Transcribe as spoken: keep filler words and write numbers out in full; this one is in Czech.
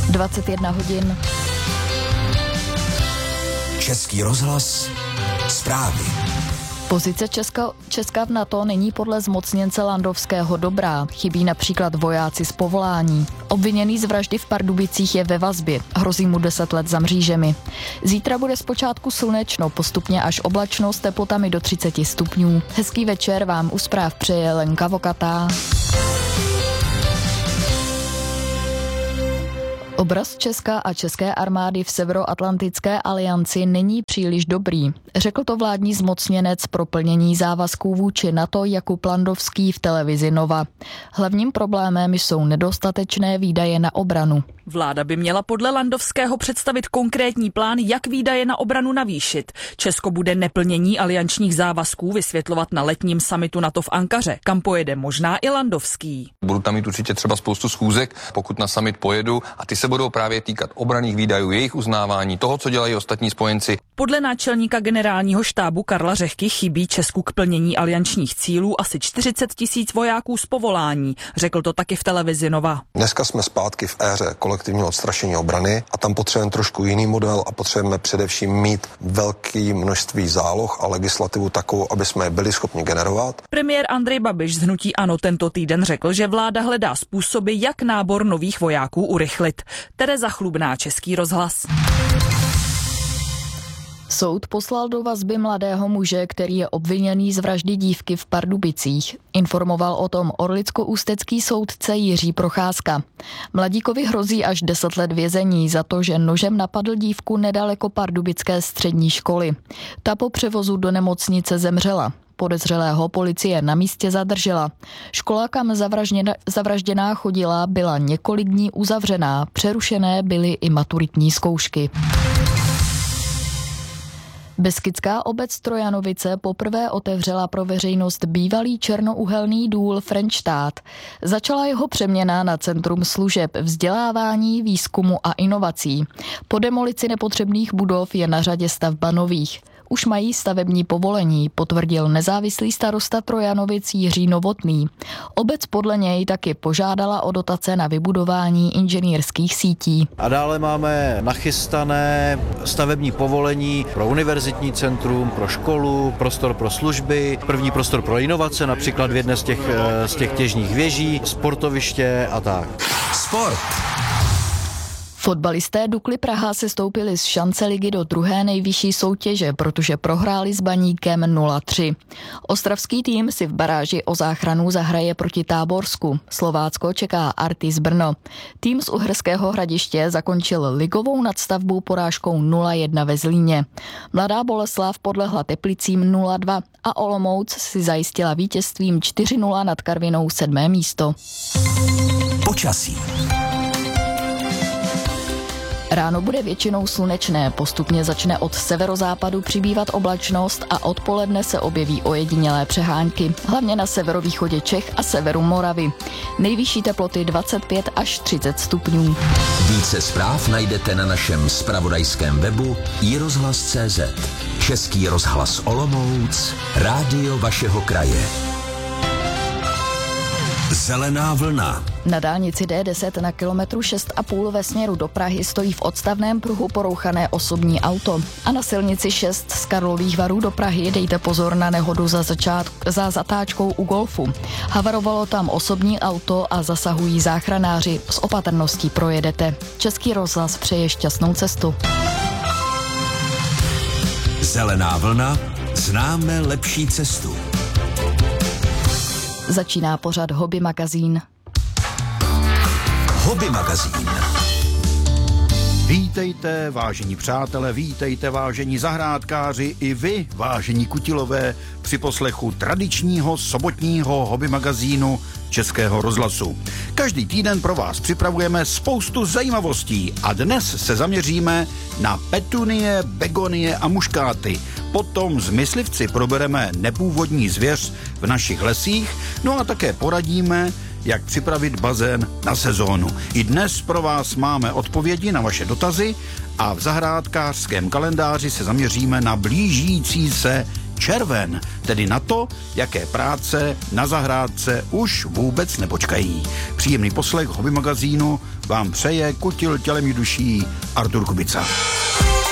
dvacet jedna hodin. Český rozhlas, zprávy. Pozice Česka, Česka v NATO není podle zmocněnce Landovského dobrá. Chybí například vojáci z povolání. Obviněný z vraždy v Pardubicích je ve vazbě. Hrozí mu deset let za mřížemi. Zítra bude zpočátku slunečno, postupně až oblačno s teplotami do třicet stupňů. Hezký večer vám u zpráv přeje Lenka Vokatá. Obraz Česka a české armády v Severoatlantické alianci není příliš dobrý. Řekl to vládní zmocněnec pro plnění závazků vůči NATO Jakub Landovský v televizi Nova. Hlavním problémem jsou nedostatečné výdaje na obranu. Vláda by měla podle Landovského představit konkrétní plán, jak výdaje na obranu navýšit. Česko bude neplnění aliančních závazků vysvětlovat na letním summitu NATO v Ankaře, kam pojede možná i Landovský. Budu tam mít určitě třeba spoustu schůzek, pokud na summit pojedu, a ty se budou právě týkat obranných výdajů, jejich uznávání, toho, co dělají ostatní spojenci. Podle náčelníka generálního štábu Karla Řehky chybí Česku k plnění aliančních cílů asi čtyřicet tisíc vojáků z povolání. Řekl to taky v televizi Nova. Dneska jsme zpátky v éře kolektivního odstrašení obrany a tam potřebujeme trošku jiný model a potřebujeme především mít velké množství záloh a legislativu takovou, aby jsme je byli schopni generovat. Premiér Andrej Babiš z hnutí ANO tento týden řekl, že vláda hledá způsoby, jak nábor nových vojáků urychlit. Tereza Chlubná, Český rozhlas. Soud poslal do vazby mladého muže, který je obviněný z vraždy dívky v Pardubicích. Informoval o tom orlicko-ústecký soudce Jiří Procházka. Mladíkovi hrozí až deset let vězení za to, že nožem napadl dívku nedaleko pardubické střední školy. Ta po převozu do nemocnice zemřela. Podezřelého policie na místě zadržela. Škola, kam zavražděná, zavražděná chodila, byla několik dní uzavřená. Přerušené byly i maturitní zkoušky. Beskidská obec Trojanovice poprvé otevřela pro veřejnost bývalý černouhelný důl Frenštát. Začala jeho přeměna na centrum služeb, vzdělávání, výzkumu a inovací. Po demolici nepotřebných budov je na řadě stavba nových. Už mají stavební povolení, potvrdil nezávislý starosta Trojanovic Jiří Novotný. Obec podle něj taky požádala o dotace na vybudování inženýrských sítí. A dále máme nachystané stavební povolení pro univerzitní centrum, pro školu, prostor pro služby, první prostor pro inovace, například v jedné z těch, z těch těžních věží, sportoviště a tak. Sport. Fotbalisté Dukly Praha se stoupili z šance ligy do druhé nejvyšší soutěže, protože prohráli s Baníkem nula tři. Ostravský tým si v baráži o záchranu zahraje proti Táborsku. Slovácko čeká Artis Brno. Tým z Uherského Hradiště zakončil ligovou nadstavbu porážkou nula jedna ve Zlíně. Mladá Boleslav podlehla Teplicím nula dva a Olomouc si zajistila vítězstvím čtyři nula nad Karvinou sedmé místo. Počasí. Ráno bude většinou slunečné, postupně začne od severozápadu přibývat oblačnost a odpoledne se objeví ojedinělé přehánky, hlavně na severovýchodě Čech a severu Moravy. Nejvyšší teploty dvacet pět až třicet stupňů. Více zpráv najdete na našem zpravodajském webu i rozhlas tečka cé zet. Český rozhlas Olomouc, rádio vašeho kraje. Zelená vlna. Na dálnici D deset na kilometru šest a půl ve směru do Prahy stojí v odstavném pruhu porouchané osobní auto. A na silnici šest z Karlových Varů do Prahy dejte pozor na nehodu za, začátk, za zatáčkou u Golfu. Havarovalo tam osobní auto a zasahují záchranáři. S opatrností projedete. Český rozhlas přeje šťastnou cestu. Zelená vlna. Známe lepší cestu. Začíná pořad Hobby magazín. Hobby magazín. Vítejte, vážení přátelé, vítejte, vážení zahrádkáři, i vy, vážení kutilové, při poslechu tradičního sobotního hobby magazínu Českého rozhlasu. Každý týden pro vás připravujeme spoustu zajímavostí a dnes se zaměříme na petunie, begonie a muškáty. Potom s myslivci probereme nepůvodní zvěř v našich lesích, no a také poradíme, jak připravit bazén na sezónu. I dnes pro vás máme odpovědi na vaše dotazy a v zahrádkářském kalendáři se zaměříme na blížící se červen, tedy na to, jaké práce na zahrádce už vůbec nepočkají. Příjemný poslech hobby magazínu vám přeje Kutil tělem i duší Artur Kubica.